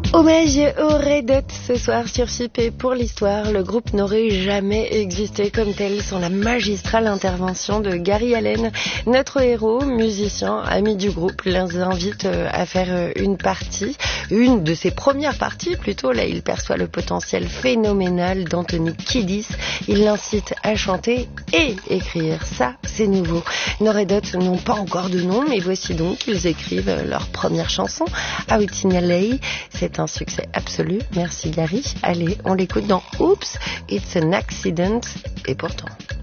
Hommage au Red Hot ce soir sur SIP et pour l'histoire, le groupe n'aurait jamais existé comme tel sans la magistrale intervention de Gary Allen. Notre héros, musicien, ami du groupe, les invite à faire une de ses premières parties plutôt. Là, il perçoit le potentiel phénoménal d'Anthony Kiedis. Il l'incite à chanter et écrire. Ça, c'est nouveau. Nos Red Hot n'ont pas encore de nom, mais voici donc qu'ils écrivent leur première chanson, Out in LA. C'est un succès absolu. Merci Gary. Allez, on l'écoute dans Oops, It's an Accident. Et pourtant...